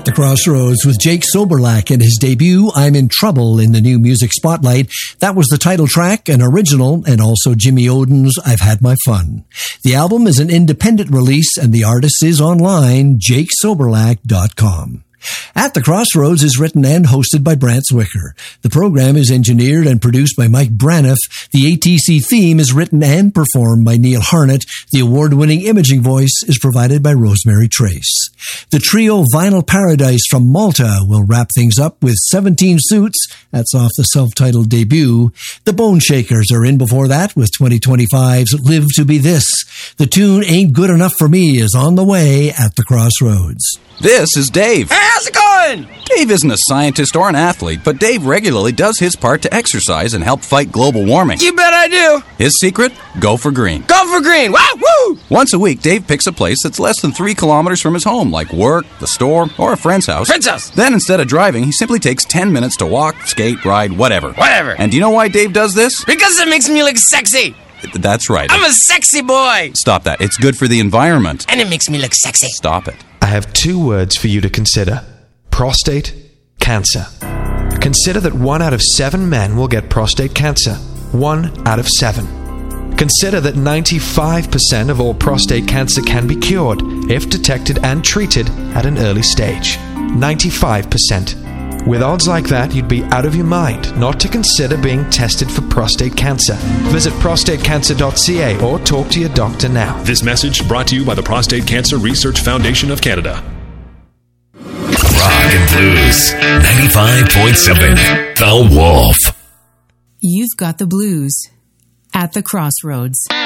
At the Crossroads with Jake Soberlack and his debut, I'm in Trouble, in the new music spotlight. That was the title track, an original, and also Jimmy Oden's I've Had My Fun. The album is an independent release and the artist is online, jakesoberlack.com. At the Crossroads is written and hosted by Brant Zwicker. The program is engineered and produced by Mike Braniff. The ATC theme is written and performed by Neil Harnett. The award-winning imaging voice is provided by Rosemary Trace. The trio Vinyl Paradise from Malta will wrap things up with 17 Suits. That's off the self-titled debut. The Bone Shakers are in before that with 2025's Live to Be This. The tune Ain't Good Enough for Me is on the way at the Crossroads. This is Dave. Hey, how's it going? Dave isn't a scientist or an athlete, but Dave regularly does his part to exercise and help fight global warming. You bet I do. His secret? Go for green. Go for green. Wow, woo! Once a week, Dave picks a place that's less than 3 kilometers from his home, like work, the store, or a friend's house. Friend's house. Then, instead of driving, he simply takes 10 minutes to walk, skate, ride, whatever. Whatever. And do you know why Dave does this? Because it makes me look sexy. That's right. I'm a sexy boy. Stop that. It's good for the environment. And it makes me look sexy. Stop it. I have 2 words for you to consider. Prostate cancer. Consider that 1 out of 7 men will get prostate cancer. 1 out of 7. Consider that 95% of all prostate cancer can be cured if detected and treated at an early stage. 95%. With odds like that, you'd be out of your mind not to consider being tested for prostate cancer. Visit prostatecancer.ca or talk to your doctor now. This message brought to you by the Prostate Cancer Research Foundation of Canada. Rock and Blues 95.7 The Wolf. You've got the blues at the Crossroads.